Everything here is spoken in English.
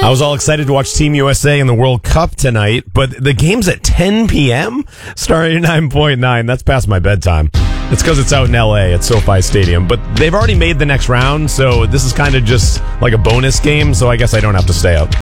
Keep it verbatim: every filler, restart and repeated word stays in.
I was all excited to watch Team U S A in the World Cup tonight, but the game's at ten p.m.? Star eighty-nine point nine, that's past my bedtime. It's because it's out in L A at SoFi Stadium, but they've already made the next round, so this is kind of just like a bonus game, so I guess I don't have to stay up.